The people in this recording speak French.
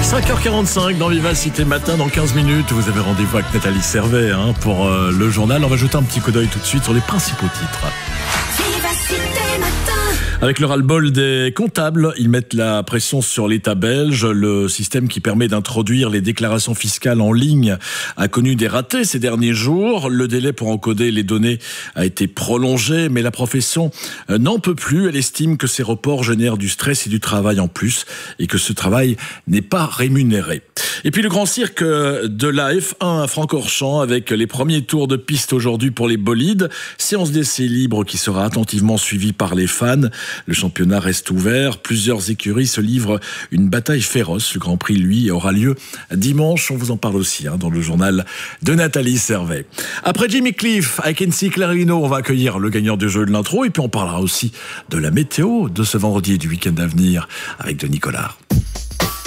5h45 dans Vivacité Matin, dans 15 minutes, vous avez rendez-vous avec Nathalie Servet pour le journal. On va jeter un petit coup d'œil tout de suite sur les principaux titres. Avec le ras-le-bol des comptables, ils mettent la pression sur l'État belge. Le système qui permet d'introduire les déclarations fiscales en ligne a connu des ratés ces derniers jours. Le délai pour encoder les données a été prolongé, mais la profession n'en peut plus. Elle estime que ces reports génèrent du stress et du travail en plus et que ce travail n'est pas rémunéré. Et puis le grand cirque de la F1 à Francorchamps avec les premiers tours de piste aujourd'hui pour les bolides. Séance d'essai libre qui sera attentivement suivie par les fans. Le championnat reste ouvert. Plusieurs écuries se livrent une bataille féroce. Le Grand Prix, lui, aura lieu dimanche. On vous en parle aussi dans le journal de Nathalie Servet. Après Jimmy Cliff, I Can See Clarino, on va accueillir le gagnant du jeu de l'intro. Et puis on parlera aussi de la météo de ce vendredi et du week-end à venir avec Denis Collard.